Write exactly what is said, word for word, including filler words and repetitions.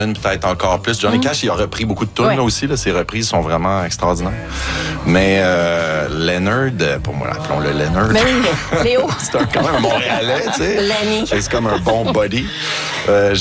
peut-être encore plus. Johnny mm. Cash, il a repris beaucoup de tunes ouais. là aussi. Là. Ses reprises sont vraiment extraordinaires. Mais euh, Leonard, pour moi, appelons-le Leonard. Mais oui, Léo. C'est un, quand même un Montréalais, tu sais. Lenny. C'est comme un bon buddy. Euh,